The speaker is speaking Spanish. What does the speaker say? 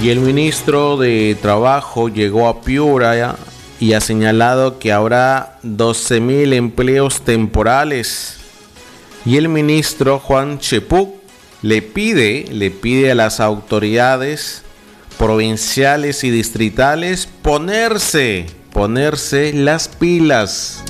Y el ministro de Trabajo llegó a Piura y ha señalado que habrá 12.000 empleos temporales. Y el ministro Juan Chepuk le pide a las autoridades provinciales y distritales ponerse las pilas.